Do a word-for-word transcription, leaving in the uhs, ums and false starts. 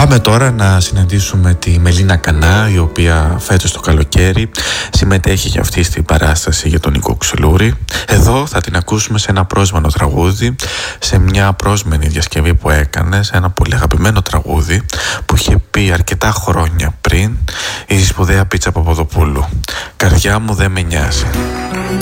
Πάμε τώρα να συναντήσουμε τη Μελίνα Κανά, η οποία φέτος το καλοκαίρι συμμετέχει και αυτή στην παράσταση για τον Νίκο Ξυλούρη. Εδώ θα την ακούσουμε σε ένα πρόσμενο τραγούδι, σε μια πρόσμενη διασκευή που έκανε, σε ένα πολύ αγαπημένο τραγούδι που είχε πει αρκετά χρόνια πριν η σπουδαία Πίτσα Παπαδοπούλου. Καρδιά μου δεν με νοιάζει.